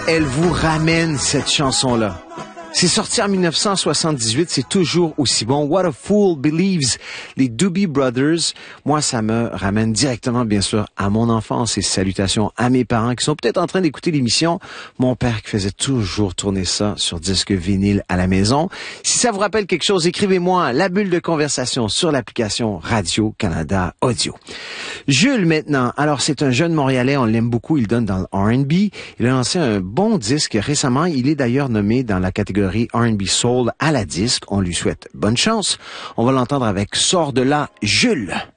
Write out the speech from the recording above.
elle vous ramène cette chanson-là. C'est sorti en 1978, c'est toujours aussi bon. What a Fool Believes, les Doobie Brothers. Moi, ça me ramène directement, bien sûr, à mon enfance et salutations à mes parents qui sont peut-être en train d'écouter l'émission. Mon père qui faisait toujours tourner ça sur disque vinyle à la maison. Si ça vous rappelle quelque chose, écrivez-moi la bulle de conversation sur l'application Radio-Canada Audio. Jules, maintenant. Alors, c'est un jeune Montréalais, on l'aime beaucoup, il donne dans le R&B. Il a lancé un bon disque récemment. Il est d'ailleurs nommé dans la catégorie R&B Soul à la disque. On lui souhaite bonne chance. On va l'entendre avec Sors de là, Jules.